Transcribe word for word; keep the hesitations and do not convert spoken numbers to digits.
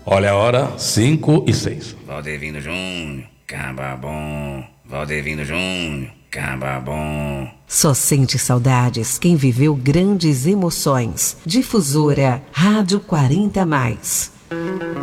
Olha a hora, cinco e seis. Valdevino Júnior, caba bom. Valdevino Júnior, caba bom. Só sente saudades quem viveu grandes emoções. Difusora Rádio quarenta mais.